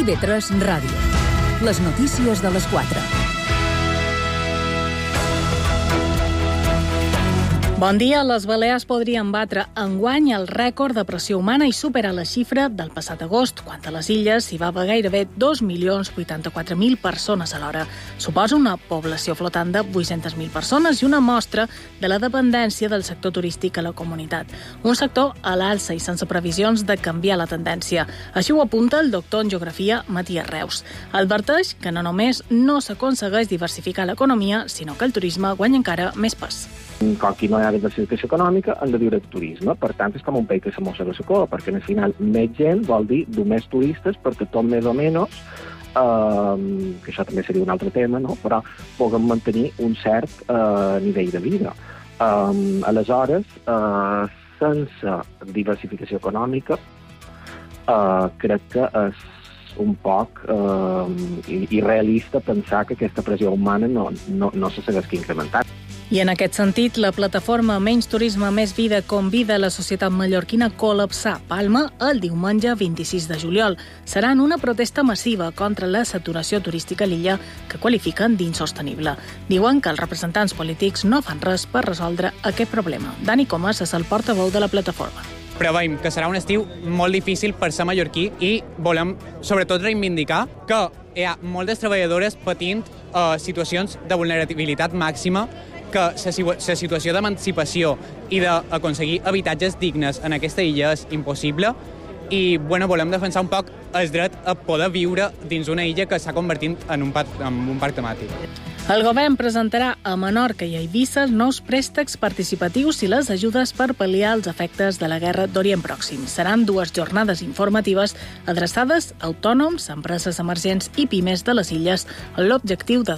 TV3 Ràdio. Les notícies de les 4. Bon dia. Les Balears podrien batre enguany el rècord de pressió humana i superar la xifra del passat agost, quan a les illes hi va haver gairebé 2.084.000 persones a l'hora. Suposa una població flotant de 800.000 persones i una mostra de la dependència del sector turístic a la comunitat. Un sector a l'alça i sense previsions de canviar la tendència. Així ho apunta el doctor en geografia Matías Reus. Adverteix que no només no s'aconsegueix diversificar l'economia, sinó que el turisme guanya encara més pes. Com que no hi ha diversificació econòmica, han de viure de turisme. Per tant, és com un país que se mossega la cua, perquè al final més gent vol dir més turistes, perquè tot més o menys, que això també seria un altre tema, no? Però puguem mantenir un cert nivell de vida. Aleshores, sense diversificació econòmica, crec que és un poc irrealista pensar que aquesta pressió humana no se segueix incrementant. I en aquest sentit, la plataforma Menys Turisme, Més Vida convida la societat mallorquina a col·lapsar Palma el diumenge 26 de juliol. Serà en una protesta massiva contra la saturació turística a l'illa que qualifiquen d'insostenible. Diuen que els representants polítics no fan res per resoldre aquest problema. Dani Comas és el portaveu de la plataforma. Preveiem que serà un estiu molt difícil per ser mallorquí i volem, sobretot, reivindicar que hi ha moltes treballadores patint situacions de vulnerabilitat màxima, que la situació d'emancipació i d'aconseguir habitatges dignes en aquesta illa és impossible i volem defensar un poc el dret a poder viure dins una illa que s'ha convertit en un parc temàtic. El govern presentarà a Menorca i a Eivissa nous préstecs participatius i les ajudes per pal·liar els efectes de la guerra d'Orient Pròxim. Seran 2 jornades informatives adreçades a autònoms, empreses emergents i pimes de les illes amb l'objectiu de